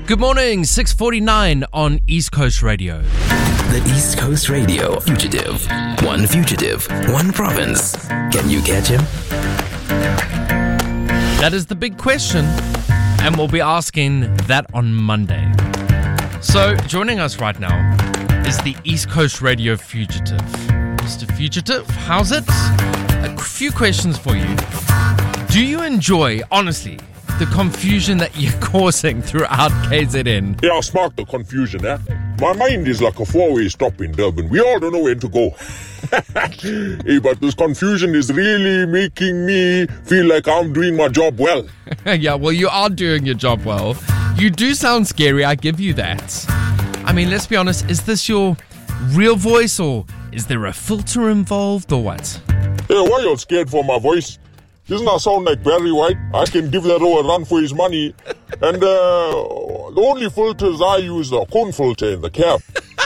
Good morning, 6:49 on East Coast Radio. The East Coast Radio Fugitive. One fugitive, one province. Can you catch him? That is the big question, and we'll be asking that on Monday. So, joining us right now is the East Coast Radio Fugitive. Mr. Fugitive, how's it? A few questions for you. Do you enjoy, honestly, the confusion that you're causing throughout KZN? Yeah, spark the confusion, eh? My mind is like a four-way stop in Durban. We all don't know when to go. Hey, but this confusion is really making me feel like I'm doing my job well. Yeah, well, you are doing your job well. You do sound scary, I give you that. I mean, let's be honest, is this your real voice, or is there a filter involved, or what? Hey, why you scared for my voice? Doesn't that sound like Barry White? I can give that a run for his money. And the only filters I use are cone filter in the cab.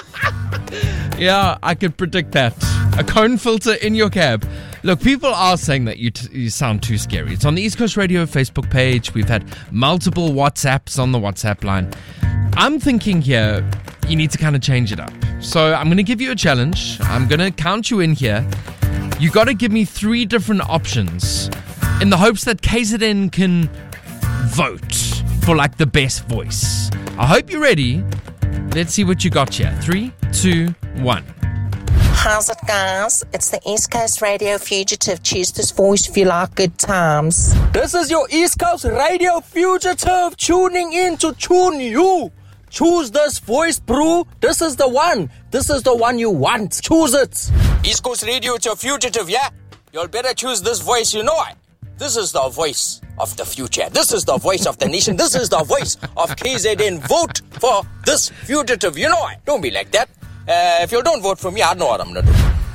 Yeah, I could predict that. A cone filter in your cab. Look, people are saying that you sound too scary. It's on the East Coast Radio Facebook page. We've had multiple WhatsApps on the WhatsApp line. I'm thinking here, you need to kind of change it up. So I'm going to give you a challenge. I'm going to count you in here. You got to give me 3 different options in the hopes that KZN can vote for like the best voice. I hope you're ready. Let's see what you got here. 3, 2, 1. How's it, guys? It's the East Coast Radio Fugitive. Choose this voice if you like good times. This is your East Coast Radio Fugitive tuning in to tune you. Choose this voice, bro. This is the one. This is the one you want. Choose it. East Coast Radio, it's your fugitive, yeah? You'll better choose this voice, you know it. This is the voice of the future. This is the voice of the nation. This is the voice of KZN. Vote for this fugitive, you know it. Don't be like that. If you don't vote for me, I know what I'm going to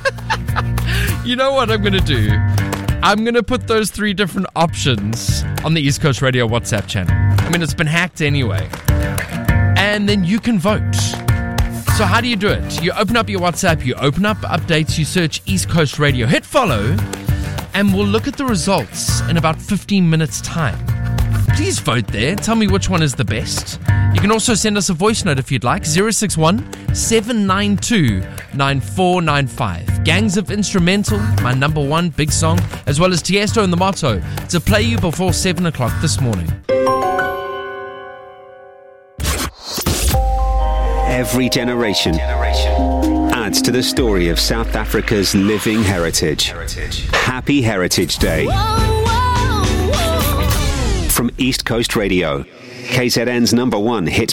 do. You know what I'm going to do? I'm going to put those 3 different options on the East Coast Radio WhatsApp channel. I mean, it's been hacked anyway. And then you can vote. So how do you do it? You open up your WhatsApp, you open up updates, you search East Coast Radio, hit follow, and we'll look at the results in about 15 minutes' time. Please vote there. Tell me which one is the best. You can also send us a voice note if you'd like. 061-792-9495. Gangs of Instrumental, my number 1 big song, as well as Tiesto and the Motto to play you before 7 o'clock this morning. Every generation adds to the story of South Africa's living heritage. Happy Heritage Day. From East Coast Radio, KZN's number 1 hit